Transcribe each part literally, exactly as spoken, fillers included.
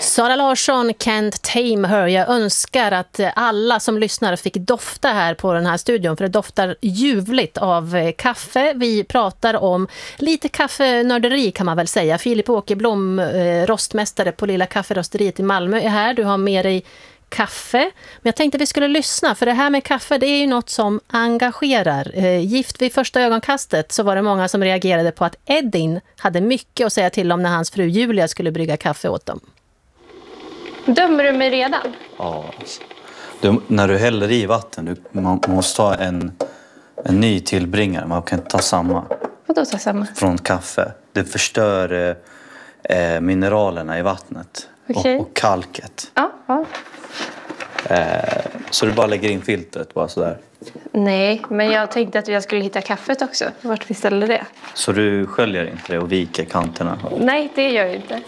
Sara Larsson, Can't Tame Her. Jag önskar att alla som lyssnar fick dofta här på den här studion, för det doftar ljuvligt av kaffe. Vi pratar om lite kaffenörderi kan man väl säga. Filip Åkerblom, rostmästare på Lilla Kafferosteriet i Malmö, är här. Du har med dig kaffe. Men jag tänkte att vi skulle lyssna, för det här med kaffe, det är ju något som engagerar. Eh, gift vid första ögonkastet så var det många som reagerade på att Edin hade mycket att säga till om när hans fru Julia skulle brygga kaffe åt dem. Dömer du mig redan? Ja, alltså. du, när du häller i vatten, du, man måste ha en, en ny tillbringare. Man kan inte ta samma. Vadå ta samma? Från kaffe. Det förstör eh, mineralerna i vattnet. Okay. Och, och kalket. Ja, ja. Eh, så du bara lägger in filtret bara sådär. Nej, men jag tänkte att jag skulle hitta kaffet också. Vart vi ställer det. Så du sköljer inte det och viker kanterna? Nej, det gör jag inte.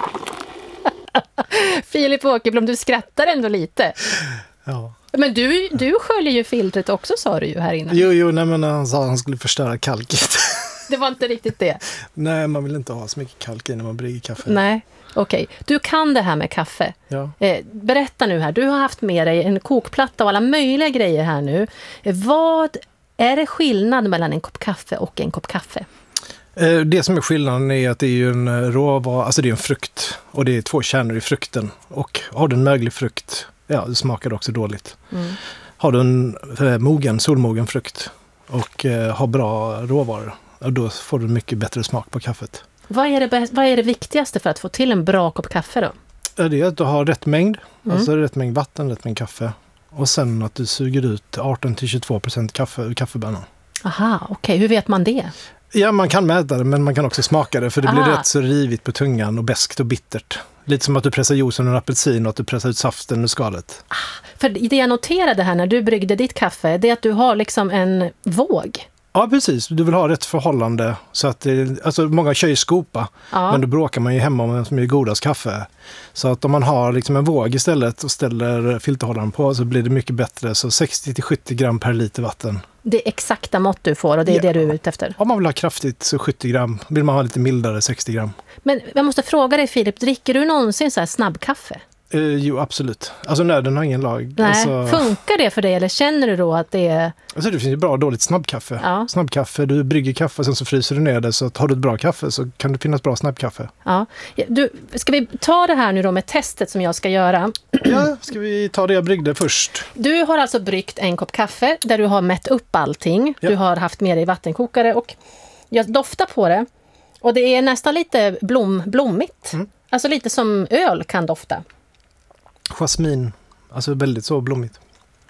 Filip Åkerblom, du skrattar ändå lite. Ja. Men du, du sköljer ju filtret också, sa du ju här innan. Jo, jo, nej, men han sa att han skulle förstöra kalket. Det var inte riktigt det. Nej, man vill inte ha så mycket kalk i när man brygger kaffe. Nej, okej. Okay. Du kan det här med kaffe. Ja. Eh, berätta nu här. Du har haft med dig en kokplatta och alla möjliga grejer här nu. Eh, vad är det skillnad mellan en kopp kaffe och en kopp kaffe? Eh, det som är skillnaden är att det är ju en råvara, alltså det är en frukt. Och det är två kärnor i frukten. Och har du en möglig frukt, ja, det smakar också dåligt. Mm. Har du en eh, mogen, solmogen frukt och eh, har bra råvaror, då får du mycket bättre smak på kaffet. Vad är, det, vad är det viktigaste för att få till en bra kopp kaffe då? Det är att du har rätt mängd, mm. alltså rätt mängd vatten, rätt mängd kaffe. Och sen att du suger ut arton till tjugotvå procent kaffe ur kaffebönan. Aha, okej. Okay. Hur vet man det? Ja, man kan mäta det, men man kan också smaka det. För det Aha. blir rätt så rivigt på tungan och beskt och bittert. Lite som att du pressar juicen ur en apelsin och att du pressar ut saften ur skalet. Ah, för det jag noterade här när du bryggde ditt kaffe, det är att du har liksom en våg. Ja, precis. Du vill ha rätt förhållande. Så att det, alltså många kör ju skopa, ja. Men då bråkar man ju hemma om vem som är godast kaffe. Så att om man har liksom en våg istället och ställer filterhållaren på, så blir det mycket bättre. Så sextio till sjuttio gram per liter vatten. Det är exakta mått du får och det är ja. det du är ute efter. Om man vill ha kraftigt så sjuttio gram. Vill man ha lite mildare sextio gram. Men jag måste fråga dig, Filip, dricker du någonsin så här snabbkaffe? Eh, jo, absolut. Alltså nöden har ingen lag. Nej, alltså, funkar det för dig eller känner du då att det är... Alltså det finns ju bra och dåligt snabbkaffe. Ja. Snabbkaffe, du brygger kaffe och sen så fryser du ner det, så att har du ett bra kaffe så kan det finnas bra snabbkaffe. Ja. Du, ska vi ta det här nu då med testet som jag ska göra? Ja, ska vi ta det jag bryggde först? Du har alltså bryggt en kopp kaffe där du har mätt upp allting. Ja. Du har haft med dig vattenkokare och jag doftar på det. Och det är nästan lite blom, blommigt. Mm. Alltså lite som öl kan dofta. Jasmin, alltså väldigt så blommigt.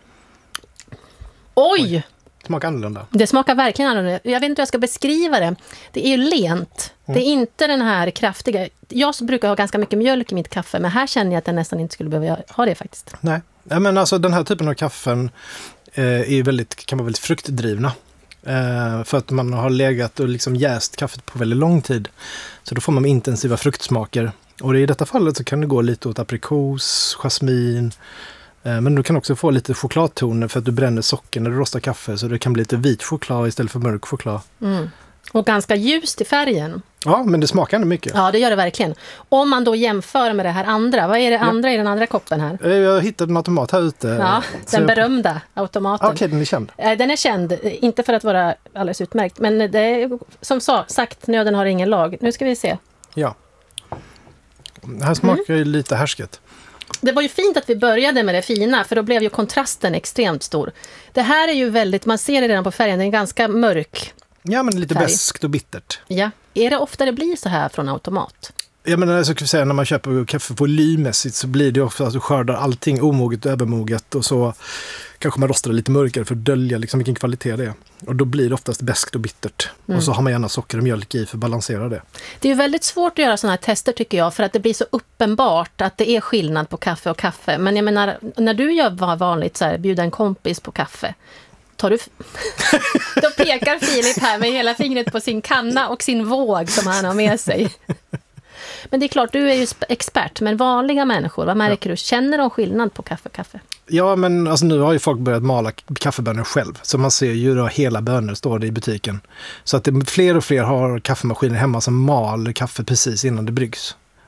Oj! Oj. Smakar annorlunda. Det smakar verkligen annorlunda. Jag vet inte hur jag ska beskriva det. Det är ju lent. Mm. Det är inte den här kraftiga... Jag brukar ha ganska mycket mjölk i mitt kaffe, men här känner jag att jag nästan inte skulle behöva ha det faktiskt. Nej, ja, men alltså den här typen av kaffen eh, är väldigt, kan vara väldigt fruktdrivna. Eh, för att man har legat och liksom jäst kaffet på väldigt lång tid. Så då får man intensiva fruktsmaker. Och i detta fallet så kan det gå lite åt aprikos, jasmin. Eh, men du kan också få lite chokladtoner för att du bränner socker när du rostar kaffe. Så det kan bli lite vit choklad istället för mörk choklad. Mm. Och ganska ljust i färgen. Ja, men det smakar ändå mycket. Ja, det gör det verkligen. Om man då jämför med det här andra. Vad är det andra ja. i den andra koppen här? Jag har hittat en automat här ute. Ja, den berömda automaten. Okej, okay, den är känd. Den är känd, inte för att vara alldeles utmärkt. Men det är, som sagt, nöden har ingen lag. Nu ska vi se. Ja. Här smakar mm. ju lite härsket. Det var ju fint att vi började med det fina, för då blev ju kontrasten extremt stor. Det här är ju väldigt, man ser det redan på färgen, den är ganska mörk. Ja, men lite färg. beskt och bittert. Ja. Är det ofta det blir så här från automat? Ja, men så kan vi säga, när man köper kaffe volymmässigt så blir det ofta att du skördar allting omoget och övermoget, och så kanske man rostar lite mörkare för att dölja liksom vilken kvalitet det är. Och då blir det oftast beskt och bittert. Mm. Och så har man gärna socker och mjölk i för att balansera det. Det är ju väldigt svårt att göra sådana här tester tycker jag, för att det blir så uppenbart att det är skillnad på kaffe och kaffe. Men jag menar, när du gör vanligt så här, bjuda en kompis på kaffe, tar du f- då pekar Filip här med hela fingret på sin kanna och sin våg som han har med sig. Men det är klart, du är ju expert, men vanliga människor, vad märker ja. du? Känner de skillnad på kaffe och kaffe? Ja, men alltså, nu har ju folk börjat mala kaffebönor själv. Så man ser ju då hela bönor står det i butiken. Så att det, fler och fler har kaffemaskiner hemma som mal kaffe precis innan det bryggs.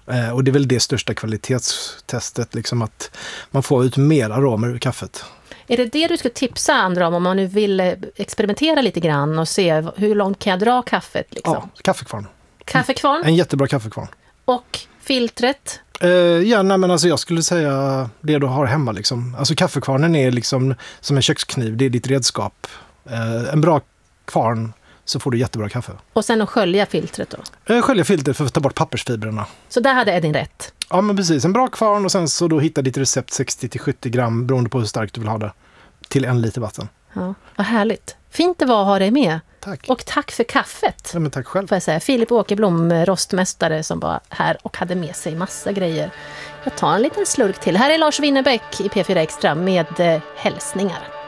Eh, och det är väl det största kvalitetstestet, liksom att man får ut mer aromer ur kaffet. Är det det du skulle tipsa andra om, om man nu vill experimentera lite grann och se hur långt kan jag dra kaffet? Liksom? Ja, kaffekvarn. Kaffekvarn? En jättebra kaffekvarn. Och filtret? Uh, ja, nej, men alltså jag skulle säga det du har hemma. Liksom. Alltså kaffekvarnen är liksom som en kökskniv, det är ditt redskap. Uh, en bra kvarn så får du jättebra kaffe. Och sen att skölja filtret då? Uh, skölja filtret för att ta bort pappersfibrerna. Så där hade Edin rätt? Ja, men precis. En bra kvarn och sen så då hitta ditt recept sextio till sjuttio gram beroende på hur starkt du vill ha det. Till en liter vatten. Ja, vad härligt. Fint det var att ha dig med. Tack. Och tack för kaffet. Ja, men tack själv. Får jag säga. Filip Åkerblom, rostmästare, som var här och hade med sig massa grejer. Jag tar en liten slurk till. Här är Lars Winnerbäck i P fyra Extra med eh, hälsningar.